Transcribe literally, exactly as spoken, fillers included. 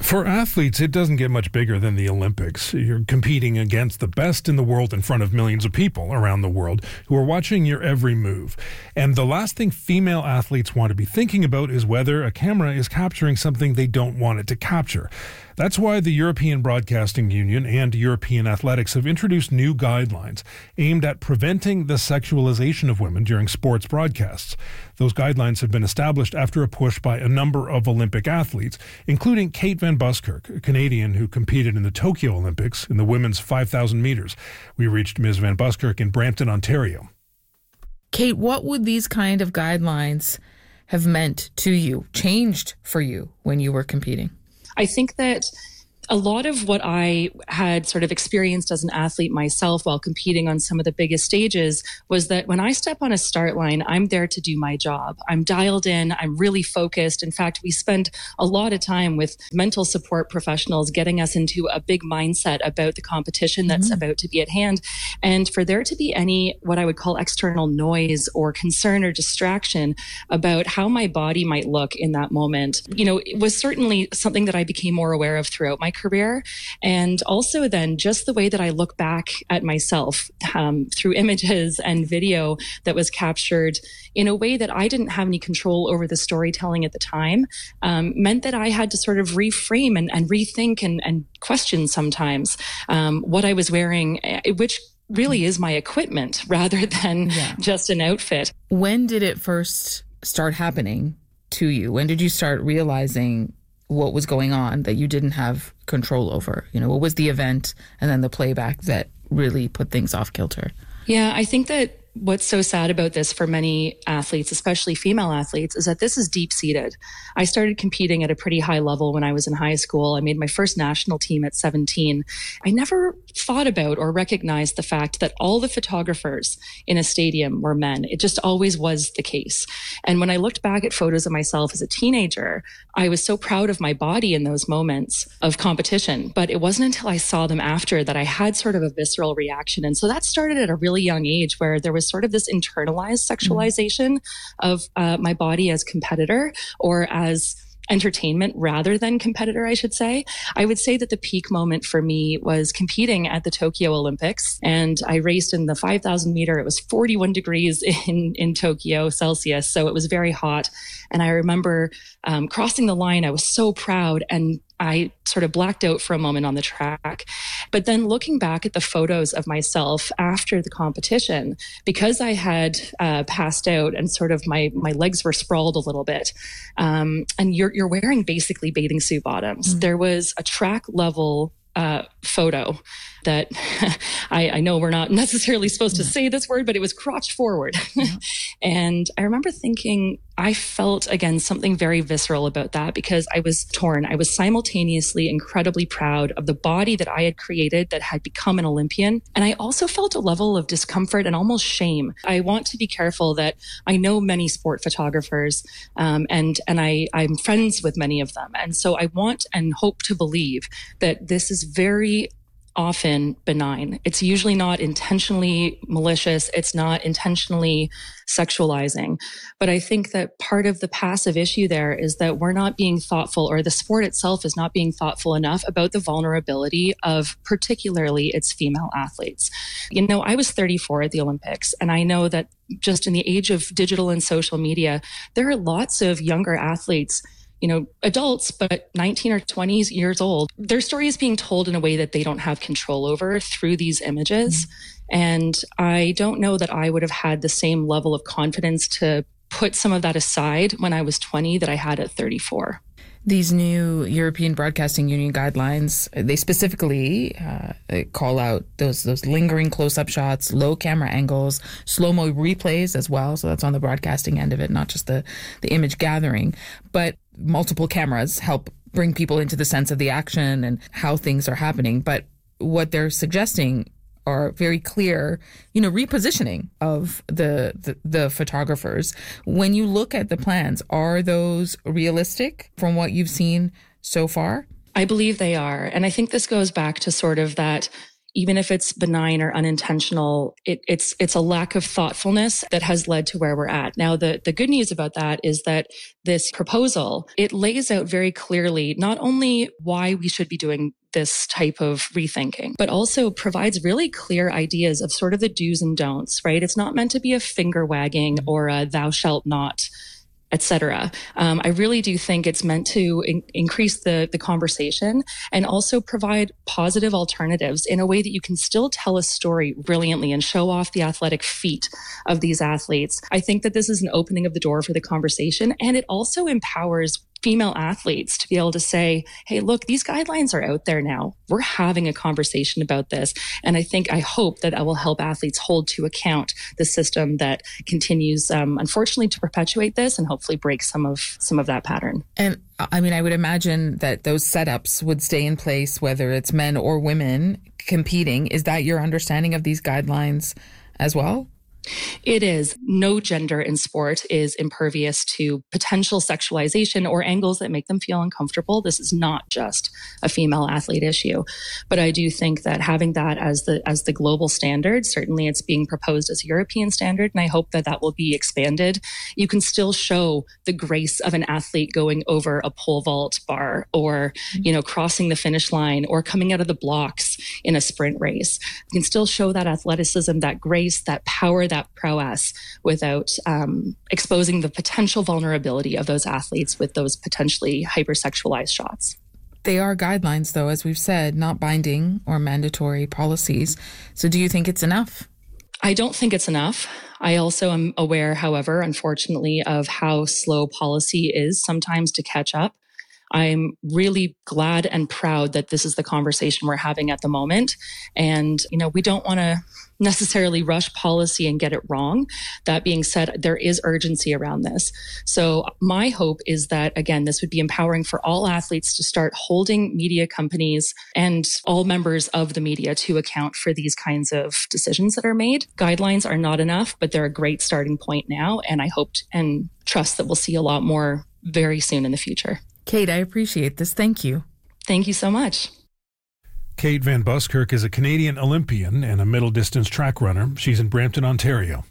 For athletes, it doesn't get much bigger than the Olympics. You're competing against the best in the world in front of millions of people around the world who are watching your every move. And the last thing female athletes want to be thinking about is whether a camera is capturing something they don't want it to capture. That's why the European Broadcasting Union and European Athletics have introduced new guidelines aimed at preventing the sexualization of women during sports broadcasts. Those guidelines have been established after a push by a number of Olympic athletes, including Kate Van Buskirk, a Canadian who competed in the Tokyo Olympics in the women's five thousand meters. We reached Miz Van Buskirk in Brampton, Ontario. Kate, what would these kind of guidelines have meant to you, changed for you when you were competing? I think that a lot of what I had sort of experienced as an athlete myself while competing on some of the biggest stages was that when I step on a start line, I'm there to do my job. I'm dialed in. I'm really focused. In fact, we spend a lot of time with mental support professionals getting us into a big mindset about the competition that's mm-hmm. about to be at hand. And for there to be any, what I would call external noise or concern or distraction about how my body might look in that moment, you know, it was certainly something that I became more aware of throughout my career. And also then just the way that I look back at myself um, through images and video that was captured in a way that I didn't have any control over the storytelling at the time, um, meant that I had to sort of reframe and, and rethink and, and question sometimes um, what I was wearing, which really is my equipment rather than yeah. just an outfit. When did it first start happening to you? When did you start realizing what was going on that you didn't have control over? You know, what was the event and then the playback that really put things off kilter? Yeah, I think that what's so sad about this for many athletes, especially female athletes, is that this is deep-seated. I started competing at a pretty high level when I was in high school. I made my first national team at seventeen. I never thought about or recognized the fact that all the photographers in a stadium were men. It just always was the case. And when I looked back at photos of myself as a teenager, I was so proud of my body in those moments of competition. But it wasn't until I saw them after that I had sort of a visceral reaction. And so that started at a really young age where there was sort of this internalized sexualization mm-hmm. of uh, my body as competitor or as entertainment rather than competitor, I should say. I would say that the peak moment for me was competing at the Tokyo Olympics, and I raced in the five thousand meter. It was forty-one degrees in, in Tokyo Celsius, so it was very hot. And I remember um, crossing the line. I was so proud, and I sort of blacked out for a moment on the track. But then looking back at the photos of myself after the competition, because I had uh, passed out and sort of my my legs were sprawled a little bit, um, and you're you're wearing basically bathing suit bottoms. Mm-hmm. There was a track level uh, photo that I, I know we're not necessarily supposed to say this word, but it was crotch forward. Yeah. And I remember thinking, I felt, again, something very visceral about that because I was torn. I was simultaneously incredibly proud of the body that I had created that had become an Olympian. And I also felt a level of discomfort and almost shame. I want to be careful that I know many sport photographers um, and, and I, I'm friends with many of them. And so I want and hope to believe that this is very often benign. It's usually not intentionally malicious. It's not intentionally sexualizing. But I think that part of the passive issue there is that we're not being thoughtful, or the sport itself is not being thoughtful enough about the vulnerability of particularly its female athletes. You know, I was thirty-four at the Olympics, and I know that just in the age of digital and social media, there are lots of younger athletes, you know, adults, but nineteen or twenty years old, their story is being told in a way that they don't have control over through these images. Mm-hmm. And I don't know that I would have had the same level of confidence to put some of that aside when I was twenty that I had at thirty-four. These new European Broadcasting Union guidelines, they specifically uh, they call out those those lingering close-up shots, low camera angles, slow-mo replays as well. So that's on the broadcasting end of it, not just the, the image gathering. But multiple cameras help bring people into the sense of the action and how things are happening. But what they're suggesting are very clear, you know, repositioning of the, the the photographers. When you look at the plans, are those realistic from what you've seen so far? I believe they are. And I think this goes back to sort of that, even if it's benign or unintentional, it, it's it's a lack of thoughtfulness that has led to where we're at. Now, the, the good news about that is that this proposal, it lays out very clearly not only why we should be doing this type of rethinking, but also provides really clear ideas of sort of the do's and don'ts, right? It's not meant to be a finger wagging or a thou shalt not, et cetera. Um, I really do think it's meant to in- increase the, the conversation and also provide positive alternatives in a way that you can still tell a story brilliantly and show off the athletic feat of these athletes. I think that this is an opening of the door for the conversation, and it also empowers female athletes to be able to say, hey, look, these guidelines are out there now. We're having a conversation about this. And I think, I hope that that will help athletes hold to account the system that continues, um, unfortunately, to perpetuate this and hopefully break some of some of that pattern. And I mean, I would imagine that those setups would stay in place, whether it's men or women competing. Is that your understanding of these guidelines as well? It is. No gender in sport is impervious to potential sexualization or angles that make them feel uncomfortable. This is not just a female athlete issue. But I do think that having that as the as the global standard, certainly it's being proposed as a European standard, and I hope that that will be expanded. You can still show the grace of an athlete going over a pole vault bar or, you know, crossing the finish line or coming out of the blocks in a sprint race. You can still show that athleticism, that grace, that power, that prowess without um, exposing the potential vulnerability of those athletes with those potentially hypersexualized shots. They are guidelines, though, as we've said, not binding or mandatory policies. So do you think it's enough? I don't think it's enough. I also am aware, however, unfortunately, of how slow policy is sometimes to catch up. I'm really glad and proud that this is the conversation we're having at the moment. And, you know, we don't want to necessarily rush policy and get it wrong. That being said, there is urgency around this. So my hope is that, again, this would be empowering for all athletes to start holding media companies and all members of the media to account for these kinds of decisions that are made. Guidelines are not enough, but they're a great starting point now. And I hope and trust that we'll see a lot more very soon in the future. Kate, I appreciate this. Thank you. Thank you so much. Kate Van Buskirk is a Canadian Olympian and a middle distance track runner. She's in Brampton, Ontario.